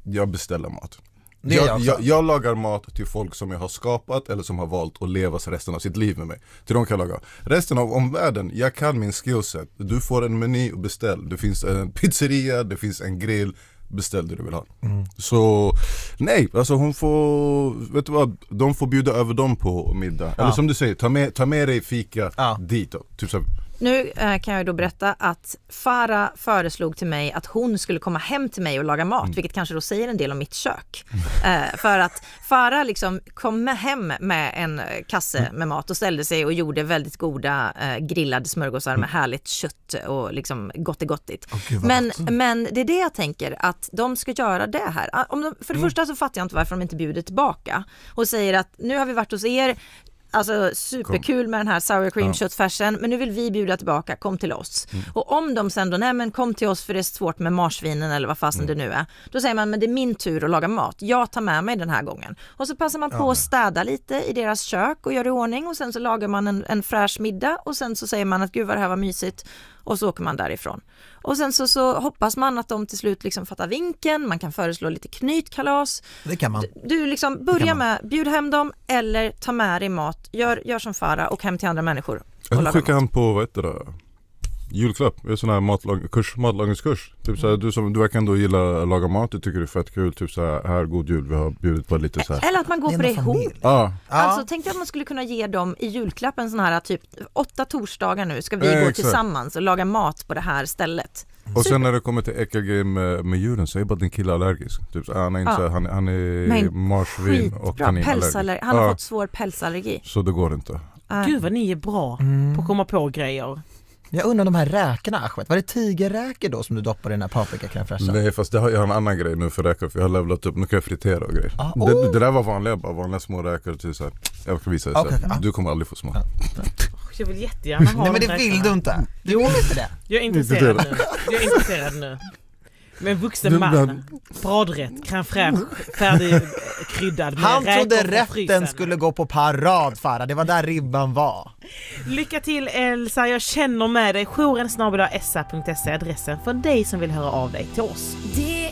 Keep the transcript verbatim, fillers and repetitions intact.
jag beställer mat. Det jag, jag, jag, jag lagar mat till folk som jag har skapat eller som har valt att leva resten av sitt liv med mig. Till de kan jag laga. Resten av omvärlden, jag kan min skillset. Du får en meny och beställ. Det finns en pizzeria, det finns en grill. Beställ det du vill ha. Mm. Så nej, alltså hon får, vet du vad, de får bjuda över dem på middag. Ja. Eller som du säger, ta med, ta med dig fika ja. dit då. Typ så. Nu eh, kan jag då berätta att Farah föreslog till mig att hon skulle komma hem till mig och laga mat, mm. vilket kanske då säger en del om mitt kök. Eh, för att Farah liksom kom med hem med en kasse mm. med mat och ställde sig och gjorde väldigt goda eh, grillade smörgåsar mm. med härligt kött och liksom gottegottigt. Okay, men, men det är det jag tänker, att de ska göra det här. Om de, för det mm. första så fattar jag inte varför de inte bjuder tillbaka och säger att nu har vi varit hos er. Alltså superkul med den här sour cream ja. köttfärsen, men nu vill vi bjuda tillbaka, kom till oss. Mm. Och om de sen då, nej men kom till oss för det är svårt med marsvinen eller vad fasen mm. det nu är. Då säger man, men det är min tur att laga mat. Jag tar med mig den här gången. Och så passar man på ja. att städa lite i deras kök och gör i ordning och sen så lagar man en, en fräsch middag och sen så säger man att gud vad det här var mysigt och så åker man därifrån. Och sen så, så hoppas man att de till slut liksom fattar vinken. Man kan föreslå lite knytkalas. Det kan man. Du, du liksom börja med, bjud hem dem eller ta med dig mat. Gör, gör som Farah och hem till andra människor. Jag skickar han på, vad heter det? Julklapp, en sån här matlag- kurs, matlagningskurs. Typ så här, du som du verkar ändå gilla att laga mat, du tycker det är fett kul. Typ så här, här god jul, vi har bjudit på lite så här. Eller att man går på det ihop. Ja. Alltså tänk dig att man skulle kunna ge dem i julklapp en sån här typ åtta torsdagar nu ska vi eh, gå exakt. tillsammans och laga mat på det här stället. Och sen när det kommer till äckelgrej med, med djuren så är bara din kille allergisk. Typ, han är, inte, ja. han, han är marsvin och kaninallergisk. Han har ja. fått svår pälsallergi. Så det går inte. Äh. Gud vad ni är bra mm. på att komma på grejer. Jag undrar de här räkorna, Ahmed. Var det tigerräkor då som du doppar i den här paprika-crème-fräschen? Nej, fast det har jag en annan grej nu för räkor. För jag har levlat upp, nu kan jag fritera och grejer. Ah, oh. det, det där var vanliga, bara vanliga små räkor. Till så här. Jag kan visa dig okay, så. Ah. Du kommer aldrig få små. Jag vill jättegärna ha. Nej, men det vill räkorna. Du inte. Du vill inte det. Jag är intresserad nu. Jag är intresserad nu. Med en vuxen man, bradrätt, crème fraîche, färdig kryddad med han trodde rätten frysen. Skulle gå på parad, Farah. Det var där ribban var. Lycka till Elsa, jag känner med dig. jouren snabel-a s a punkt se adressen för dig som vill höra av dig till oss.